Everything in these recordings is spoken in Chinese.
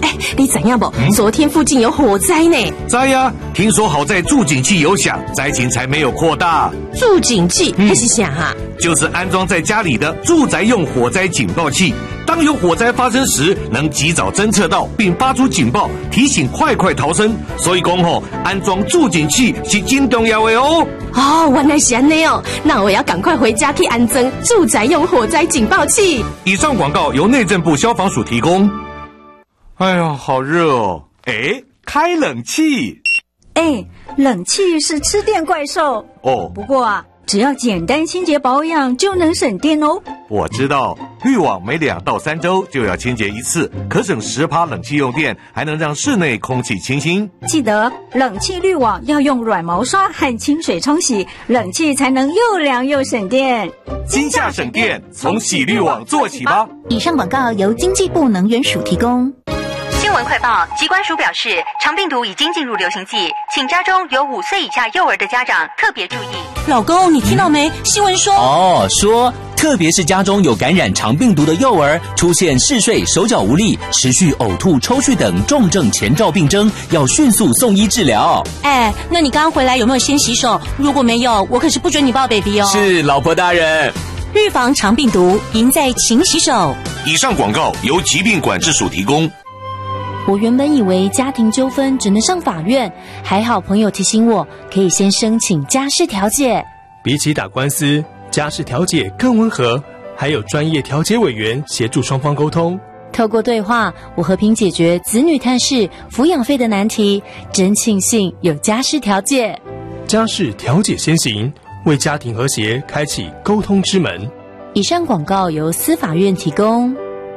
你知影不？昨天附近有火灾呢。 知呀，听说好在助警器有响，灾情才没有扩大。 助警器那是啥啊？ 就是安装在家里的住宅用火灾警报器。当有火灾发生时，能及早侦测到并发出警报，提醒快逃生。所以讲安装助警器是真重要的哦。 原来是这样哦。那我要赶快回家去安装住宅用火灾警报器。 以上广告由内政部消防署提供。哎呀，好热哦！开冷气。 冷气是吃电怪兽哦。不过只要简单清洁保养就能省电哦。 我知道，滤网每2到3周就要清洁一次，可省10%冷气用电，还能让室内空气清新。 记得冷气滤网要用软毛刷和清水冲洗，冷气才能又凉又省电。 今夏省电，从洗滤网做起吧。 以上广告由经济部能源署提供。 新闻快报，疾管署表示，肠病毒已经进入流行季，请家中有5岁以下幼儿的家长特别注意。 老公，你听到没？新闻说说特别是家中有感染肠病毒的幼儿，出现嗜睡、手脚无力、持续呕吐、抽搐等重症前兆病征，要迅速送医治疗。 那你刚刚回来有没有先洗手？如果没有，我可是不准你抱 baby 哦。 是，老婆大人。 预防肠病毒，赢在勤洗手。 以上广告由疾病管制署提供。 我原本以为家庭纠纷只能上法院，还好朋友提醒我，可以先申请家事调解。 比起打官司，家事调解更温和，还有专业调解委员协助双方沟通。 透过对话，我和平解决子女探视、抚养费的难题，真庆幸有家事调解。 家事调解先行，为家庭和谐开启沟通之门。 以上广告由司法院提供。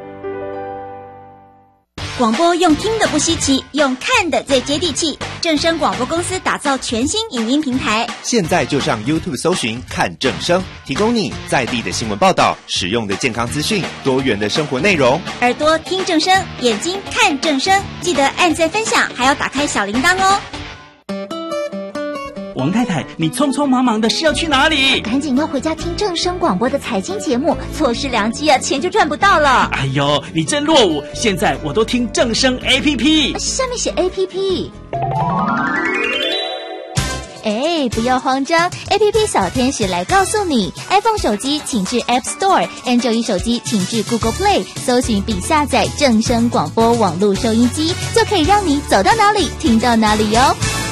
广播用听的不稀奇，用看的最接地气。正声广播公司打造全新影音平台， 现在就上 YouTube 搜寻看正声，提供你在地的新闻报道、实用的健康资讯、多元的生活内容。 耳朵听正声，眼睛看正声，记得按赞分享，还要打开小铃铛哦。 王太太，你匆匆忙忙的是要去哪里？ 赶紧要回家听正声广播的财经节目，错失良机啊，钱就赚不到了。 哎呦，你真落伍！现在我都听正声 APP， 下面写 APP。不要慌张 ，APP 小天使来告诉你 ，iPhone 手机请至 App Store，Android 手机请至 Google Play， 搜寻并下载正声广播网络收音机，就可以让你走到哪里听到哪里哟。